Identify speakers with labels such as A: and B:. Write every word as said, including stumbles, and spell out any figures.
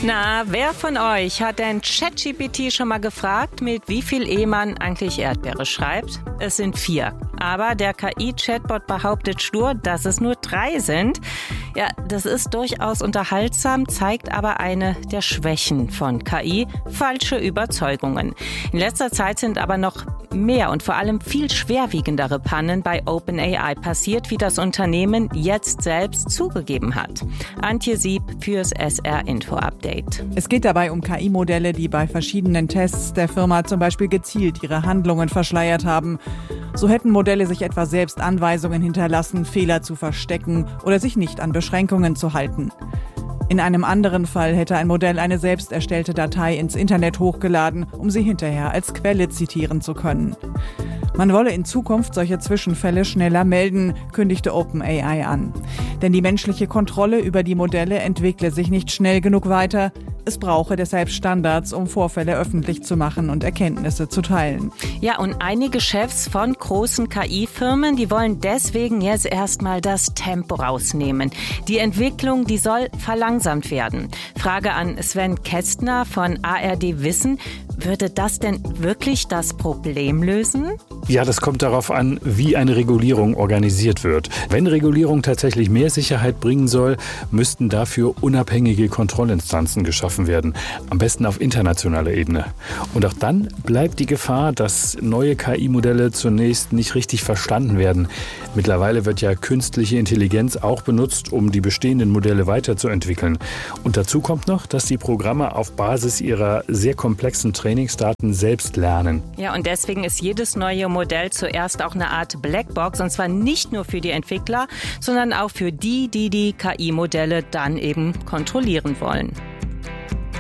A: Na, wer von euch hat denn ChatGPT schon mal gefragt, mit wie viel E man eigentlich Erdbeere schreibt? Es sind vier. Aber der K I-Chatbot behauptet stur, dass es nur drei sind. Ja, das ist durchaus unterhaltsam, zeigt aber eine der Schwächen von K I, falsche Überzeugungen. In letzter Zeit sind aber noch mehr und vor allem viel schwerwiegendere Pannen bei OpenAI passiert, wie das Unternehmen jetzt selbst zugegeben hat. Antje Sieb fürs S R-Info-Update.
B: Es geht dabei um K I-Modelle, die bei verschiedenen Tests der Firma zum Beispiel gezielt ihre Handlungen verschleiert haben. So hätten Modelle sich etwa selbst Anweisungen hinterlassen, Fehler zu verstecken oder sich nicht an Beschränkungen zu halten. In einem anderen Fall hätte ein Modell eine selbst erstellte Datei ins Internet hochgeladen, um sie hinterher als Quelle zitieren zu können. Man wolle in Zukunft solche Zwischenfälle schneller melden, kündigte OpenAI an. Denn die menschliche Kontrolle über die Modelle entwickle sich nicht schnell genug weiter. Es brauche deshalb Standards, um Vorfälle öffentlich zu machen und Erkenntnisse zu teilen.
A: Ja, und einige Chefs von großen K I-Firmen, die wollen deswegen jetzt erstmal das Tempo rausnehmen. Die Entwicklung, die soll verlangsamt werden. Frage an Sven Kästner von A R D Wissen. Würde das denn wirklich das Problem lösen?
C: Ja, das kommt darauf an, wie eine Regulierung organisiert wird. Wenn Regulierung tatsächlich mehr Sicherheit bringen soll, müssten dafür unabhängige Kontrollinstanzen geschaffen werden. Am besten auf internationaler Ebene. Und auch dann bleibt die Gefahr, dass neue K I-Modelle zunächst nicht richtig verstanden werden. Mittlerweile wird ja künstliche Intelligenz auch benutzt, um die bestehenden Modelle weiterzuentwickeln. Und dazu kommt noch, dass die Programme auf Basis ihrer sehr komplexen Trainingsdaten selbst lernen.
A: Ja, und deswegen ist jedes neue Modell zuerst auch eine Art Blackbox, und zwar nicht nur für die Entwickler, sondern auch für die, die die K I-Modelle dann eben kontrollieren wollen.